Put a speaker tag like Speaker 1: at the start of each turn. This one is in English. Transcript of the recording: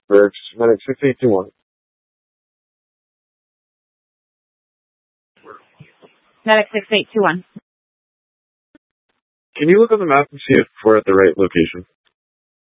Speaker 1: Berks, medic 6821.
Speaker 2: Medic 6821.
Speaker 1: Can you look on the map and see if we're at the right location?